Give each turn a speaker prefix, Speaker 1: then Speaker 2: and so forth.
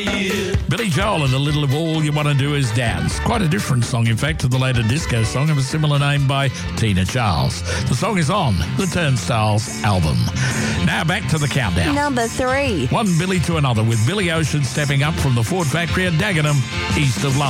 Speaker 1: Billy Joel and A Little of All You Want to Do Is Dance. Quite a different song, in fact, to the later disco song of a similar name by Tina Charles. The song is on the Turnstiles album. Now back to the countdown.
Speaker 2: Number 3.
Speaker 1: One Billy to another, with Billy Ocean stepping up from the Ford factory at Dagenham, east of London.